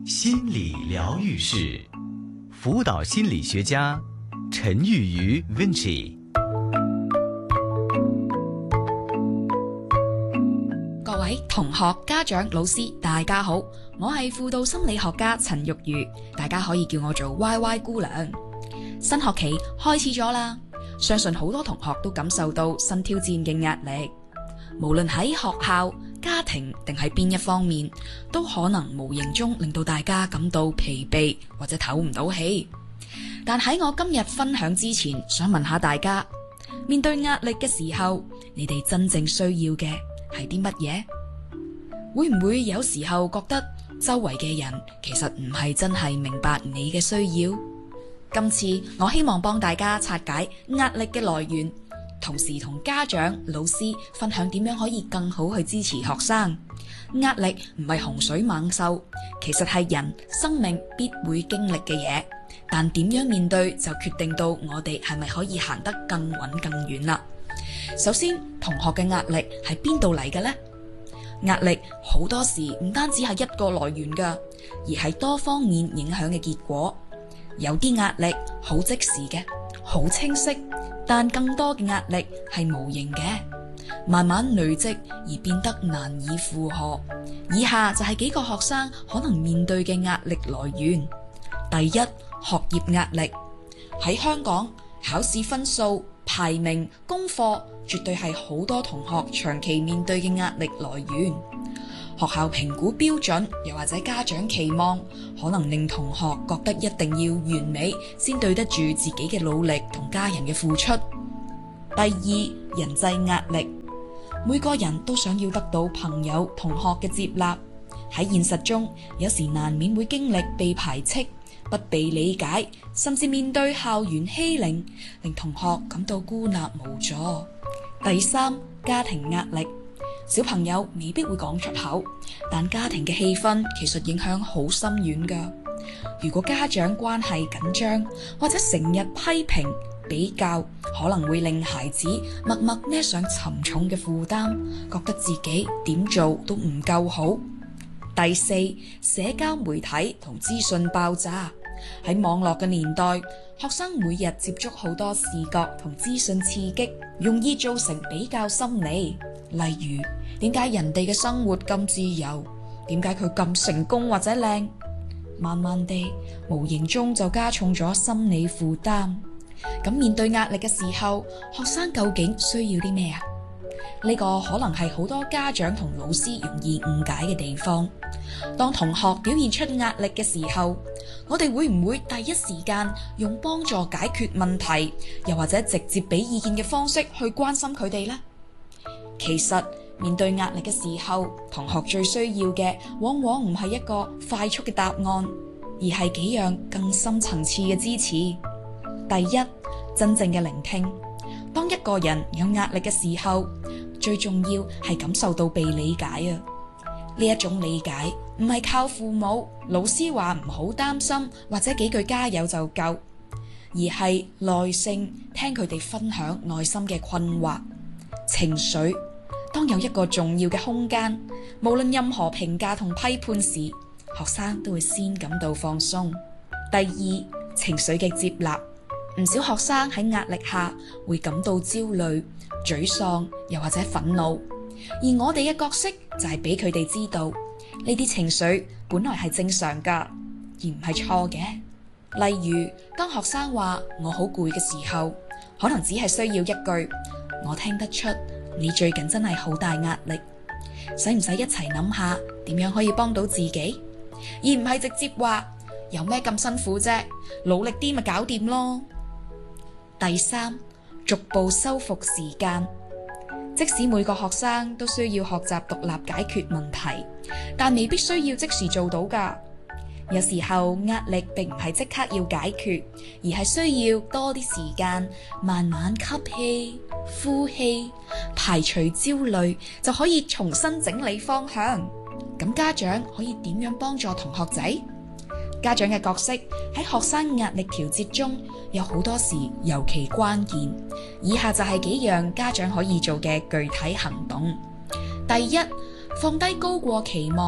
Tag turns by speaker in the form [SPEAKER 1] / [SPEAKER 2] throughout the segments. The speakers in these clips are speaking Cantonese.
[SPEAKER 1] 心理療癒室，輔導心理學家陳玉瑜 Vinci。
[SPEAKER 2] 各位同學、家長、老師，大家好，我係輔導心理學家陳玉瑜，大家可以叫我做 YY 姑娘。新學期開始咗啦，相信好多同學都感受到新挑戰嘅壓力，無論喺學校、家庭定係邊一方面，都可能無形中令到大家感到疲憊或者唞唔到氣。但喺我今日分享之前，想問下大家，面對壓力嘅時候，你哋真正需要嘅係啲乜嘢？會唔會有時候覺得周圍嘅人其實唔係真係明白你嘅需要？今次我希望幫大家拆解壓力嘅來源，同時同家長、老師分享點樣可以更好去支持學生。壓力唔係洪水猛獸，其實係人生命必會經歷嘅嘢，但點樣面對就決定到我哋係咪可以行得更穩更遠啦。首先，同學嘅壓力係邊度嚟嘅呢？壓力好多時唔單止係一個來源㗎，而係多方面影響嘅結果。有啲壓力好即時嘅，好清晰，但更多嘅壓力係無形嘅，慢慢累積而變得難以負荷。以下就係幾個學生可能面對嘅壓力來源。第一，學業壓力。喺香港，考試分數、排名、功課絕對係好多同學長期面對嘅壓力來源。學校評估標準，又或者家長期望，可能令同學覺得一定要完美先對得住自己嘅努力同家人嘅付出。第二，人際壓力。每個人都想要得到朋友、同學嘅接納，喺現實中有時難免會經歷被排斥、不被理解，甚至面對校園欺凌，令同學感到孤立無助。第三，家庭壓力。小朋友未必會講出口，但家庭嘅氣氛其實影響好深遠㗎。如果家長關係緊張，或者成日批評比較，可能會令孩子默默孭上沉重嘅負擔，覺得自己點做都唔夠好。第四，社交媒體同資訊爆炸。喺網絡嘅年代，學生每日接觸好多視覺同資訊刺激，容易造成比較心理。例如，點解人哋嘅生活咁自由？點解佢咁成功或者靚？慢慢地，無形中就加重咗心理負擔。咁面對壓力嘅時候，學生究竟需要啲咩啊？呢個可能係好多家長同老師容易誤解嘅地方。當同學表現出壓力嘅時候，我哋會唔會第一時間用幫助解決問題，又或者直接俾意見嘅方式去關心佢哋呢？其實面對壓力嘅時候，同學最需要嘅往往唔係一個快速嘅答案，而係幾樣更深層次嘅支持。第一，真正嘅聆聽。當一個人有壓力嘅時候，最重要係感受到被理解啊！呢一種理解唔係靠父母、老師話唔好擔心，或者幾句加油就夠，而係耐性聽佢哋分享內心嘅困惑、情緒。當有一個重要嘅空間，無論任何評價同批判時，學生都會先感到放鬆。第二，情緒嘅接納。唔少學生喺壓力下會感到焦慮、沮喪，又或者憤怒，而我哋嘅角色就係俾佢哋知道呢啲情緒本來係正常㗎，而唔係錯嘅。例如，當學生話我好攰嘅時候，可能只係需要一句我聽得出你最近真係好大壓力，使唔使一齊諗下點樣可以幫到自己，而唔係直接話有咩咁辛苦啫，努力啲咪搞掂咯。第三，逐步修復時間。即使每個學生都需要學習獨立解決問題，但未必需要即時做到㗎。有時候壓力並唔係即刻要解決，而係需要多啲時間，慢慢吸氣、呼氣，排除焦慮，就可以重新整理方向。咁家長可以點樣幫助同學仔？家長嘅角色喺學生壓力調節中有好多時尤其關鍵，以下就係幾樣家長可以做嘅具體行動。第一，放低高過期望，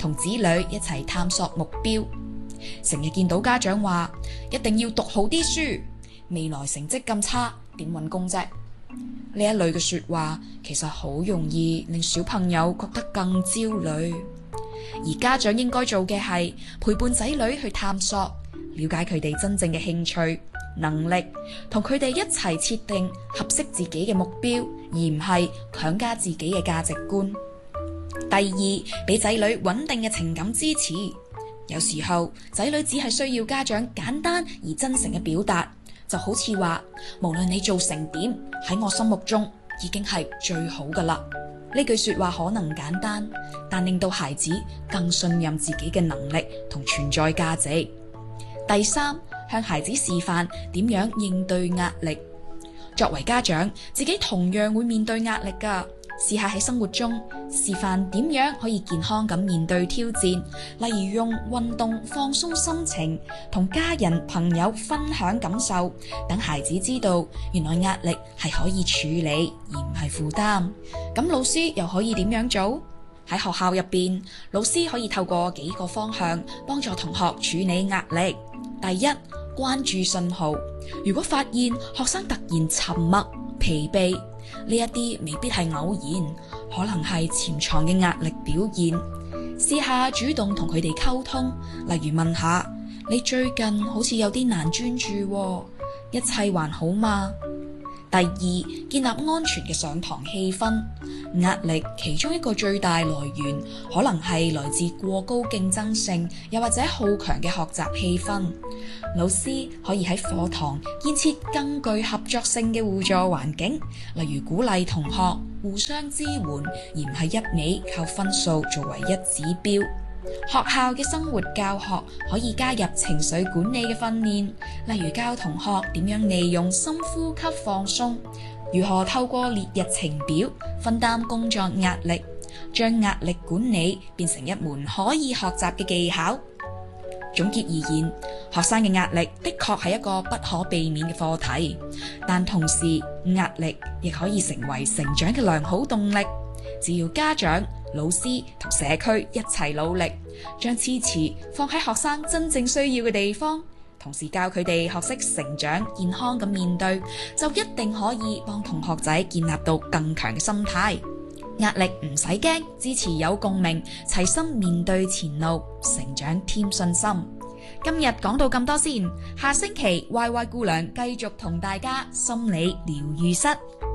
[SPEAKER 2] 同子女一齊探索目標。成日見到家長話一定要讀好啲書，未來成績咁差點搵工啫？呢一類嘅說話其實好容易令小朋友覺得更焦慮。而家長應該做嘅係陪伴仔女去探索，了解佢哋真正嘅興趣、能力，同佢哋一齊設定合適自己嘅目標，而唔係強加自己嘅價值觀。第二，俾仔女穩定嘅情感支持。有時候仔女只係需要家長簡單而真誠嘅表達，就好似話無論你做成點，喺我心目中已經係最好噶啦。呢句說話可能簡單，但令到孩子更信任自己嘅能力同存在價值。第三，向孩子示範點樣應對壓力。作為家長，自己同樣會面對壓力噶。試下喺生活中示範點樣可以健康咁面對挑戰，例如用運動放鬆心情，同家人朋友分享感受，等孩子知道原來壓力係可以處理而唔係負擔。咁老師又可以點樣做？喺學校入邊，老師可以透過幾個方向幫助同學處理壓力。第一，關注信號。如果發現學生突然沉默、疲憊，呢一啲未必係偶然，可能係潛藏嘅壓力表現。試下主動同佢哋溝通，例如問下你最近好似有啲難專注喎，一切還好嗎？第二，建立安全嘅上堂氣氛。壓力其中一個最大來源，可能係來自過高競爭性，又或者好強嘅學習氣氛。老師可以喺課堂建設更具合作性嘅互助環境，例如鼓勵同學互相支援，而唔係一味靠分數作為一指標。學校嘅生活教學可以加入情緒管理嘅訓練，例如教同學點樣利用深呼吸放鬆，如何透過列日程表分擔工作壓力，將壓力管理變成一門可以學習嘅技巧。總結而言，學生嘅壓力的確係一個不可避免嘅課題，但同時壓力亦可以成為成長嘅良好動力。只要家長、老師同社區一齊努力，將支持放喺學生真正需要嘅地方，同時教佢哋學識成長、健康咁面對，就一定可以幫同學仔建立到更強嘅心態。壓力唔使驚，支持有共鳴，齊心面對前路，成長添信心。今日講到咁多先，下星期 YY 姑娘繼續同大家心理療癒室。